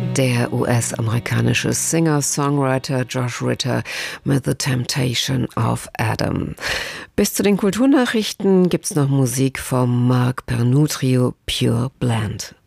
Der US-amerikanische Singer-Songwriter Josh Ritter mit The Temptation of Adam. Bis zu den Kulturnachrichten gibt's noch Musik vom Mark Pernu Trio Pure Blend.